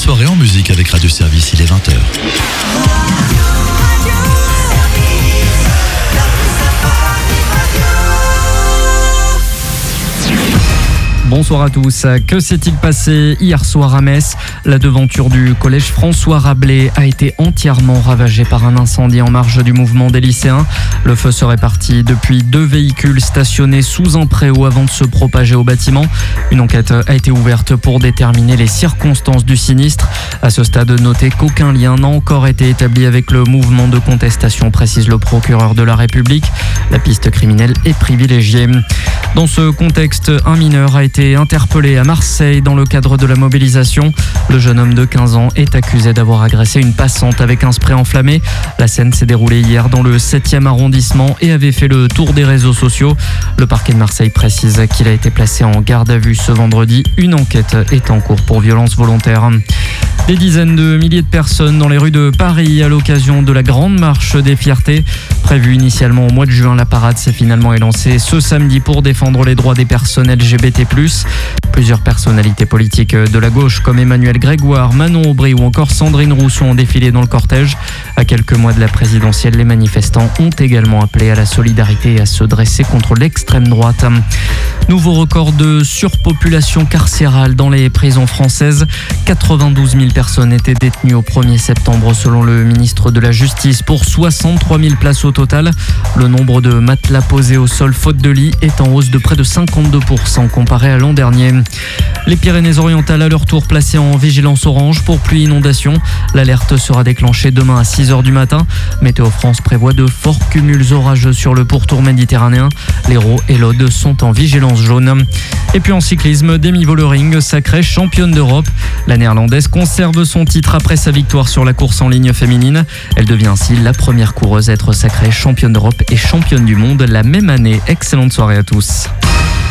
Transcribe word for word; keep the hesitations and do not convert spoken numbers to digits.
soirée en musique avec Radio Service, il est vingt heures. Bonsoir à tous. Que s'est-il passé hier soir à Metz ? La devanture du collège François Rabelais a été entièrement ravagée par un incendie en marge du mouvement des lycéens. Le feu serait parti depuis deux véhicules stationnés sous un préau avant de se propager au bâtiment. Une enquête a été ouverte pour déterminer les circonstances du sinistre. À ce stade, notez qu'aucun lien n'a encore été établi avec le mouvement de contestation, précise le procureur de la République. La piste criminelle est privilégiée. Dans ce contexte, un mineur a été interpellé à Marseille dans le cadre de la mobilisation. Le jeune homme de quinze ans est accusé d'avoir agressé une passante avec un spray enflammé. La scène s'est déroulée hier dans le septième arrondissement et avait fait le tour des réseaux sociaux. Le parquet de Marseille précise qu'il a été placé en garde à vue ce vendredi. Une enquête est en cours pour violence volontaire. Des dizaines de milliers de personnes dans les rues de Paris à l'occasion de la grande marche des fiertés. Prévue initialement au mois de juin, la parade s'est finalement élancée ce samedi pour défendre les droits des personnes L G B T plus. Plusieurs personnalités politiques de la gauche comme Emmanuel Grégoire, Manon Aubry ou encore Sandrine Rousseau ont défilé dans le cortège. À quelques mois de la présidentielle, les manifestants ont également appelé à la solidarité et à se dresser contre l'extrême droite. Nouveau record de surpopulation carcérale dans les prisons françaises. quatre-vingt-douze mille personnes étaient détenues au premier septembre selon le ministre de la Justice pour soixante-trois mille places au total. Le nombre de matelas posés au sol faute de lit est en hausse de près de cinquante-deux pour cent comparé à l'an dernier. Les Pyrénées-Orientales à leur tour placées en vigilance orange pour pluie inondation. L'alerte sera déclenchée demain à six heures du matin. Météo France prévoit de forts cumuls orageux sur le pourtour méditerranéen. L'Hérault et l'Aude sont en vigilance jaune. Et puis en cyclisme, Demi Vollering, sacrée championne d'Europe. La Néerlandaise conserve son titre après sa victoire sur la course en ligne féminine. Elle devient ainsi la première coureuse à être sacrée championne d'Europe et championne du monde la même année. Excellente soirée à tous.